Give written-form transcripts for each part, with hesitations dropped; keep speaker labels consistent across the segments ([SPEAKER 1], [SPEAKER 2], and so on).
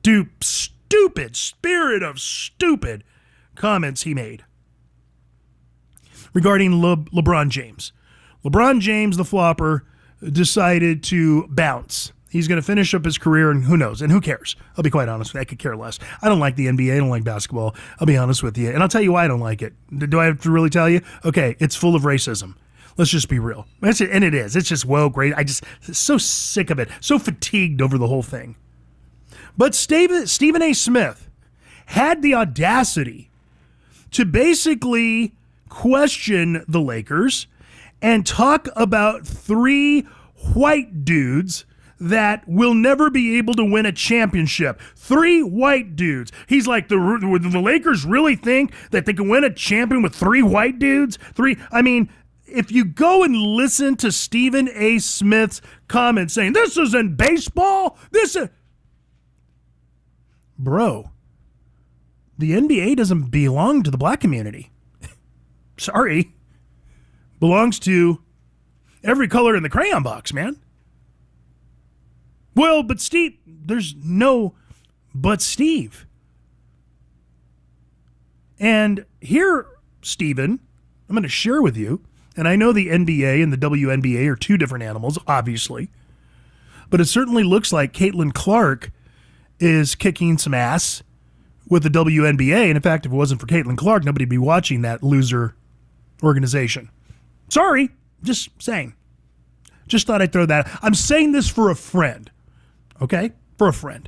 [SPEAKER 1] stupid comments he made regarding LeBron James. LeBron James, the flopper, decided to bounce. He's going to finish up his career, and who knows, and who cares? I'll be quite honest with you. I could care less. I don't like the NBA. I don't like basketball. I'll be honest with you. And I'll tell you why I don't like it. Do I have to really tell you? Okay, it's full of racism. Let's just be real. And it is. It's just, well, great. So sick of it. So fatigued over the whole thing. But Stephen A. Smith had the audacity to basically question the Lakers and talk about three white dudes that will never be able to win a championship. Three white dudes. He's like, the Lakers really think that they can win a champion with three white dudes? If you go and listen to Stephen A. Smith's comments saying, this isn't baseball, Bro, the NBA doesn't belong to the black community. Sorry. Belongs to every color in the crayon box, man. Well, but Steve, there's no but Steve. And here, Stephen, I'm going to share with you, and I know the NBA and the WNBA are two different animals, obviously, but it certainly looks like Caitlin Clark is kicking some ass with the WNBA. And in fact, if it wasn't for Caitlin Clark, nobody'd be watching that loser organization. Sorry, just saying. Just thought I'd throw that. I'm saying this for a friend, okay? For a friend.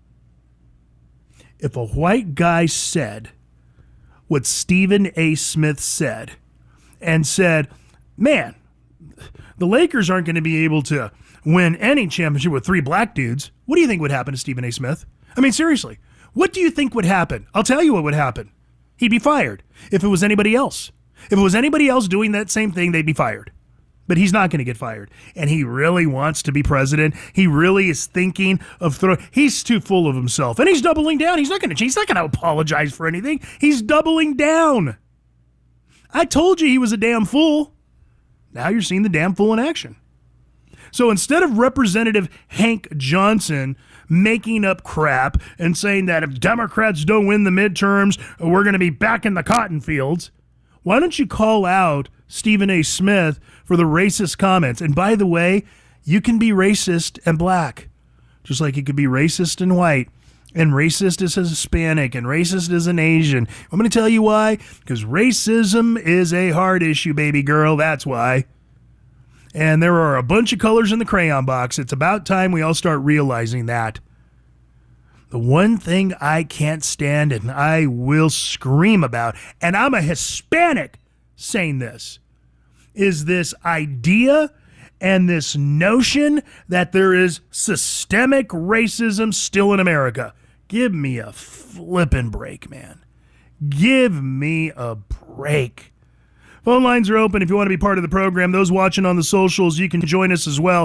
[SPEAKER 1] If a white guy said what Stephen A. Smith said and said, man, the Lakers aren't going to be able to win any championship with three black dudes, what do you think would happen to Stephen A. Smith? I mean, seriously, what do you think would happen? I'll tell you what would happen. He'd be fired if it was anybody else. If it was anybody else doing that same thing, they'd be fired. But he's not going to get fired. And he really wants to be president. He really is thinking of he's too full of himself. And he's doubling down. He's not going to apologize for anything. He's doubling down. I told you he was a damn fool. Now you're seeing the damn fool in action. So instead of Representative Hank Johnson making up crap and saying that if Democrats don't win the midterms, we're going to be back in the cotton fields, why don't you call out Stephen A. Smith for the racist comments? And by the way, you can be racist and black, just like you could be racist and white, and racist as a Hispanic, and racist as an Asian. I'm going to tell you why. Because racism is a hard issue, baby girl. That's why. And there are a bunch of colors in the crayon box. It's about time we all start realizing that. The one thing I can't stand and I will scream about, and I'm a Hispanic saying this, is this idea and this notion that there is systemic racism still in America. Give me a flippin' break, man. Give me a break. Phone lines are open if you want to be part of the program. Those watching on the socials, you can join us as well.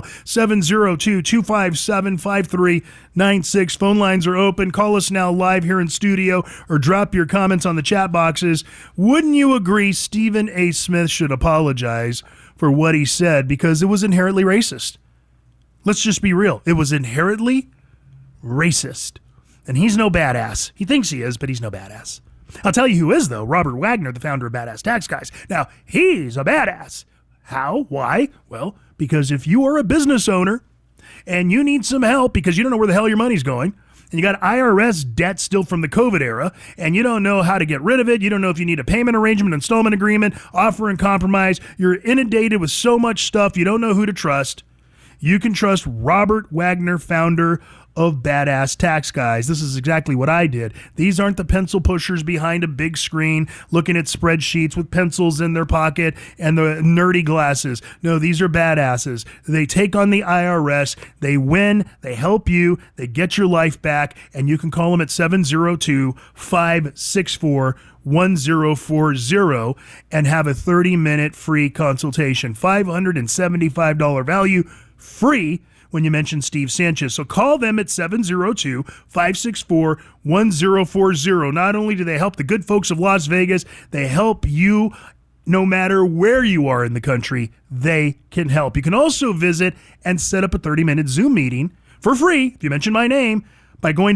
[SPEAKER 1] 702-257-5396. Phone lines are open. Call us now live here in studio or drop your comments on the chat boxes. Wouldn't you agree Stephen A. Smith should apologize for what he said because it was inherently racist? Let's just be real. It was inherently racist. And he's no badass. He thinks he is, but he's no badass. I'll tell you who is, though. Robert Wagner, the founder of Badass Tax Guys. Now, he's a badass. How? Why? Well, because if you are a business owner and you need some help because you don't know where the hell your money's going, and you got IRS debt still from the COVID era, and you don't know how to get rid of it, you don't know if you need a payment arrangement, installment agreement, offer and compromise, you're inundated with so much stuff, you don't know who to trust, you can trust Robert Wagner, founder of Badass Tax Guys. This is exactly what I did. These aren't the pencil pushers behind a big screen looking at spreadsheets with pencils in their pocket and the nerdy glasses. No, these are badasses. They take on the IRS, they win, they help you, they get your life back, and you can call them at 702-564-1040 and have a 30-minute free consultation. $575 value, free, when you mention Steve Sanchez. So call them at 702-564-1040. Not only do they help the good folks of Las Vegas, they help you no matter where you are in the country. They can help. You can also visit and set up a 30-minute Zoom meeting for free, if you mention my name, by going